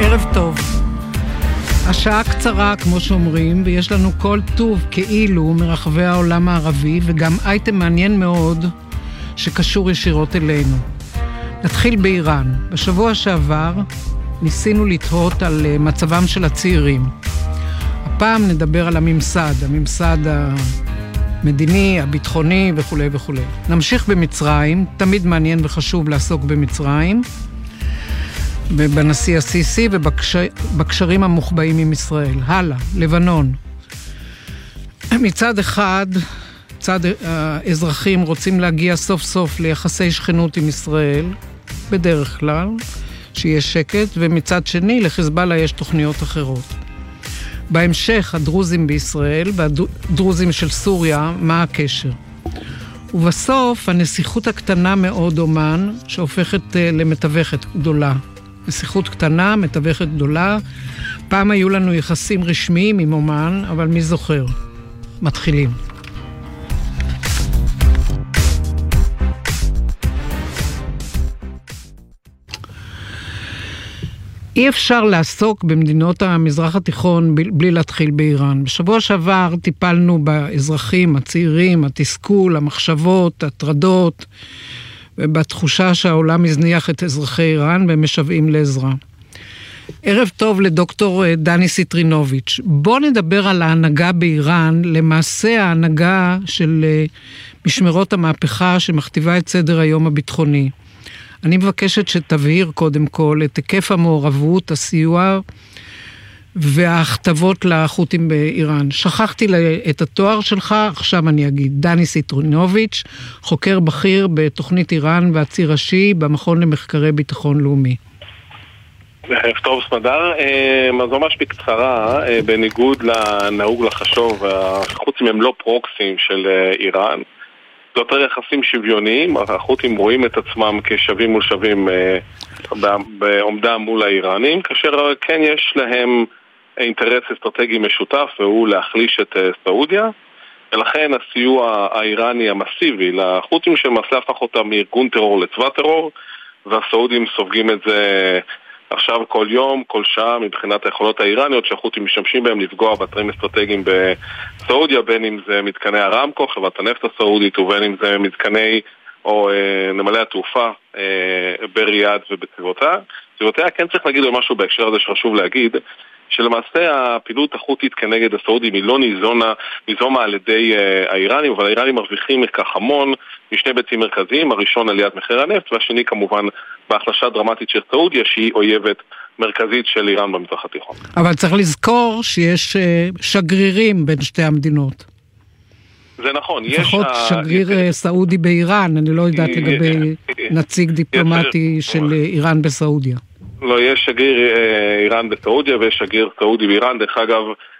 ערב טוב. השעה קצרה, כמו שאומרים, ויש לנו כל טוב כאילו מרחבי העולם הערבי, וגם אייטם מעניין מאוד שקשור ישירות אלינו. נתחיל באיראן. בשבוע שעבר ניסינו לתהות על מצבם של הצעירים. הפעם נדבר על הממסד המדיני, הביטחוני וכו' וכו'. נמשיך במצרים, תמיד מעניין וחשוב לעסוק במצרים, ובנשיא הסיסי ובקשרים המוחבאים עם ישראל. הלאה, לבנון. מצד אחד, צד האזרחים רוצים להגיע סוף סוף ליחסי שכנות עם ישראל, בדרך כלל, שיהיה שקט, ומצד שני, לחיזבאללה יש תוכניות אחרות. בהמשך, הדרוזים בישראל והדרוזים של סוריה, מה הקשר? ובסוף, הנסיכות הקטנה מאוד אומן, שהופכת למתווכת גדולה. נסיכות קטנה, מתווכת גדולה. פעם היו לנו יחסים רשמיים עם אומן, אבל מי זוכר? מתחילים. אי אפשר לעסוק במדינות המזרח התיכון בלי להתחיל באיראן. בשבוע שעבר טיפלנו באזרחים, הצעירים, התסכול, המחשבות, הטרדות, ובתחושה שהעולם הזניח את אזרחי איראן והם משוועים לעזרה. ערב טוב לדוקטור דני סיטרינוביץ'. בוא נדבר על ההנהגה באיראן, למעשה ההנהגה של משמרות המהפכה שמכתיבה את סדר היום הביטחוני. אני מבקשת שתבהיר קודם כל את היקף המעורבות, הסיוע וההכתבות לחות'ים באיראן. שכחתי את התואר שלך, עכשיו אני אגיד. דני סיטרינוביץ', חוקר בכיר בתוכנית איראן והציר ראשי במכון למחקרי ביטחון לאומי. טוב סמדר, אז ממש בקצרה, בניגוד לנהוג לחשוב, החות'ים הם לא פרוקסים של איראן. זה יותר יחסים שוויוניים, החות'ים רואים את עצמם כשווים מול שווים בעומדם מול האיראנים, כאשר כן יש להם אינטרס אסטרטגי משותף, והוא להחליש את סעודיה, ולכן הסיוע האיראני המסיבי לחות'ים שמנסה להפוך אותם מארגון טרור לצבא טרור, והסעודים סופגים את זה עכשיו כל יום, כל שעה, מבחינת היכולות האיראניות שהחות'ים משתמשים בהם לפגוע באתרים אסטרטגיים בסעודיה, בין אם זה מתקני הרמקו, חברת הנפט הסעודית, ובין אם זה מתקני או נמלי התעופה בריאד ובסביבותיה. סביבותיה כן צריך להגיד משהו בהקשר הזה שחשוב להגיד, שלמעשה הפעילות החות'ית כנגד הסעודים היא לא ניזומה על ידי האיראנים, אבל האיראנים מרוויחים מכך המון משני ביצים מרכזיים, הראשון עליית מחיר הנפט, והשני כמובן בהחלשה דרמטית של סעודיה, שהיא אויבת מרכזית של איראן במזרח התיכון. אבל צריך לזכור שיש שגרירים בין שתי המדינות. זה נכון. לפחות שגריר סעודי באיראן, אני לא יודעת לגבי נציג דיפלומטי של איראן בסעודיה. לא, יש שגריר איראן בסעודיה ויש שגריר סעודי באיראן. דרך אגב,